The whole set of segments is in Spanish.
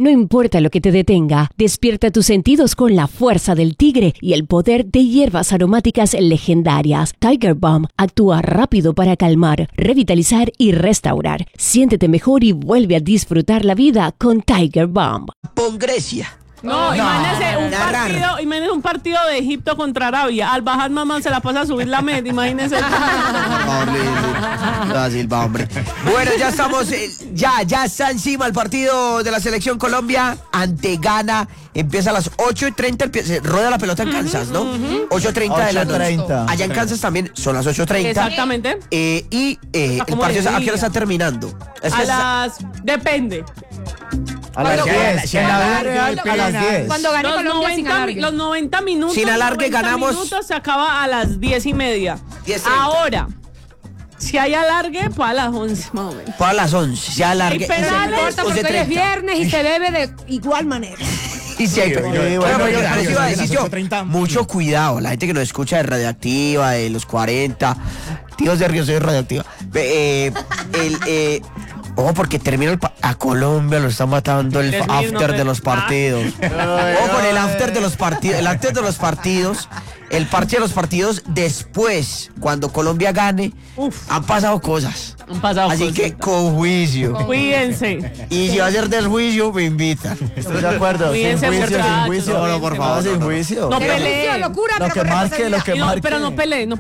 No importa lo que te detenga, despierta tus sentidos con la fuerza del tigre y el poder de hierbas aromáticas legendarias. Tiger Balm actúa rápido para calmar, revitalizar y restaurar. Siéntete mejor y vuelve a disfrutar la vida con Tiger Balm. Con Grecia. No, imagínese un partido de Egipto contra Arabia. Al bajar mamá se la pasa a subir la meta, imagínese. Silva, hombre. Bueno, ya estamos, ya está encima el partido de la selección Colombia ante Ghana. Empieza a las 8:30, rueda la pelota en Kansas, ¿no? 8:30 de la noche. Allá en Kansas también son las 8:30. Exactamente. El partido, ¿a qué hora está terminando? Depende. A las 10. Si en la vida real, a las 10. Cuando gane Colombia sin alargue. Los 90 minutos. Sin alargue ganamos. Minutos se acaba a las 10:30. Ahora, si hay alargue, pues a las 11 más o menos. Para las 11. Si hay alargue. No importa porque hoy es viernes y se bebe de igual manera. Y si hay mucho cuidado, la gente que nos escucha de Radioactiva, de los 40, tíos de Río, soy de Radioactiva. Ojo, porque termina a Colombia lo está matando el after de los partidos. Ojo con el after de los partidos. El after de los partidos. El parche de los partidos después, cuando Colombia gane, han pasado cosas. Así que con juicio. Cuídense. Y si va a ser del juicio, me invitan. Estoy de acuerdo. Cuídense, Sin juicio. No, por favor. Sin juicio. No peleen. Locura, Lo que marque. Pero no peleen.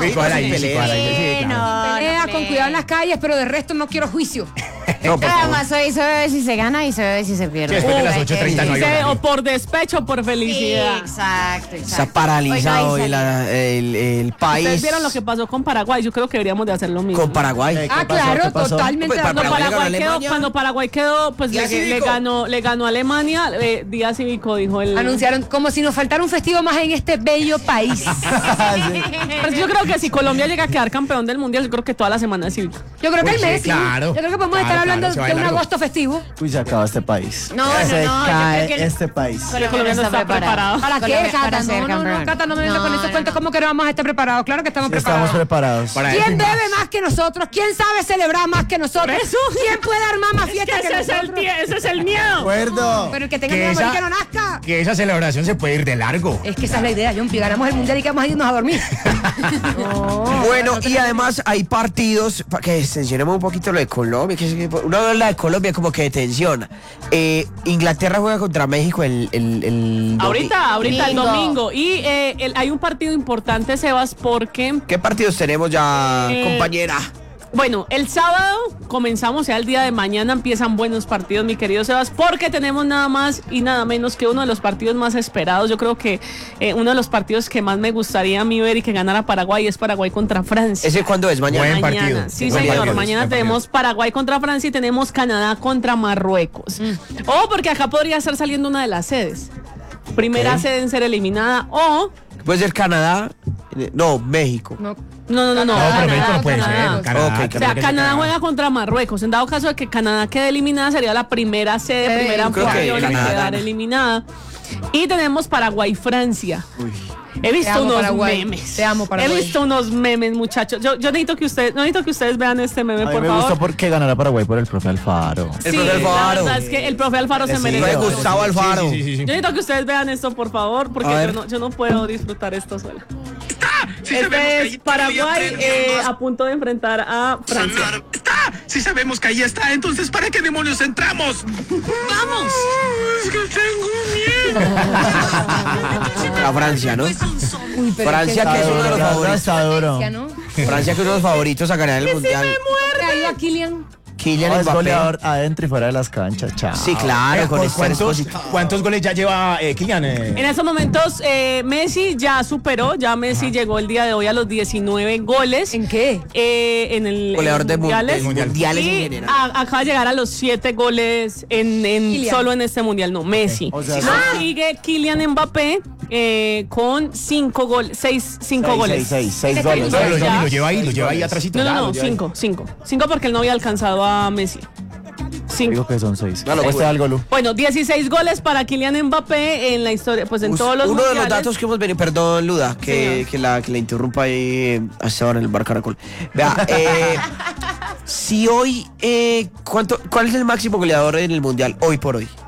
Pelea con cuidado en las calles, pero de resto no quiero juicio. Además, hoy se bebe si se gana y se bebe si se pierde. Después de las 8:30 no hay horario. O por despecho o por felicidad. Exacto. Está paralizado hoy el país. Ustedes vieron lo que pasó con Paraguay. Yo creo que deberíamos de hacer lo mismo. Con Paraguay. Claro, totalmente. Cuando Paraguay quedó, pues le ganó a Alemania. Día cívico, dijo el. Anunciaron como si nos faltara un festivo más en este bello país. Pero yo creo que si Colombia llega a quedar campeón del mundial, yo creo que toda la semana es cívica. Yo creo que el mes. Claro. Yo creo que podemos estar hablando de un agosto festivo. Uy, se acaba este país. Se cae este país. Colombia no está preparado. ¿Para qué, Cata? No, Cata, no me venga con esos cuentos. ¿Cómo que no vamos a estar preparados? Claro que estamos preparados. Estamos preparados. ¿Quién bebe más que nosotros? ¿Quién sabe celebrar más que nosotros? ¿Quién puede armar más fiestas que nosotros? Ese es el miedo. Acuerdo. Pero el que tenga miedo a que no nazca. Que esa celebración se puede ir de largo. Es que esa es la idea, John. Ganamos el mundial y que vamos a irnos a dormir. Bueno, y además hay partidos, para que extensionemos un poquito lo de Colombia, que una vez la de Colombia como que tensiona. Inglaterra juega contra México el ahorita el domingo. Y hay un partido importante, Sebas, porque... ¿Qué partidos tenemos ya, compañera? Bueno, el sábado comenzamos, ya el día de mañana empiezan buenos partidos, mi querido Sebas, porque tenemos nada más y nada menos que uno de los partidos más esperados. Yo creo que uno de los partidos que más me gustaría a mí ver y que ganara Paraguay es Paraguay contra Francia. ¿Ese cuándo es? Mañana. Buen partido. Sí, señor. Mañana tenemos Paraguay contra Francia y tenemos Canadá contra Marruecos. O porque acá podría estar saliendo una de las sedes. Primera sede en ser eliminada o... Puede ser Canadá. No, México. No. Pero México no puede ser. Canadá. O sea, Canadá juega contra Marruecos. En dado caso de que Canadá quede eliminada, sería la primera sede, primera anfitriona en quedar eliminada. Y tenemos Paraguay-Francia. He visto unos memes. Te amo, Paraguay. He visto unos memes, muchachos. Yo necesito que ustedes vean este meme, por favor. Me gustó porque ganará Paraguay por el profe Alfaro. El profe Alfaro. La verdad es que el profe Alfaro se merece. Me gustaba Alfaro. Yo necesito que ustedes vean esto, por favor, porque yo no puedo disfrutar esto sola. Este es Paraguay a punto de enfrentar a Francia. Si sabemos que ahí está, entonces ¿para qué demonios entramos? ¡Vamos! Es que tengo miedo. A Francia, ¿no? Francia, que es uno de los favoritos. Francia, que es uno de los favoritos a ganar el mundial. Ahí a Kylian Kylian Mbappé. Goleador adentro y fuera de las canchas, chao. Sí, claro. ¿Cuántos goles ya lleva Kylian? En estos momentos Messi ya superó, Messi llegó el día de hoy a los 19 goles. ¿En qué? En el goleador de mundiales mundiales y en general. acaba de llegar a los 7 goles solo en este mundial, no, Messi. O sea, sigue Kylian Mbappé con 5 goles, 6 goles. 6 goles. Lo lleva ahí atrásito. No, 5 porque él no había alcanzado a Messi. 5. Digo que son 6. Este algo, Lu. Bueno, 16 goles para Kylian Mbappé en la historia, pues en todos los uno mundiales. de los datos que hemos venido, perdón, Luda, que la interrumpa ahí a Esteban en el bar Caracol. Vea, si hoy, ¿cuál es el máximo goleador en el mundial hoy por hoy?